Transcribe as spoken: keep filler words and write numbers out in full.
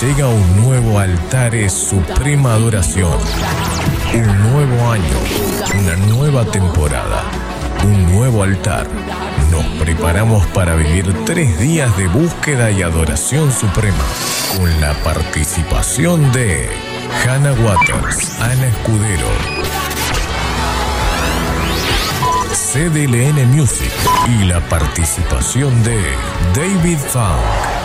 llega un nuevo Altares Suprema Adoración. Un nuevo año, una nueva temporada, un nuevo altar. Nos preparamos para vivir tres días de búsqueda y adoración suprema, con la participación de Hannah Waters, Ana Escudero, C D L N Music y la participación de David Funk.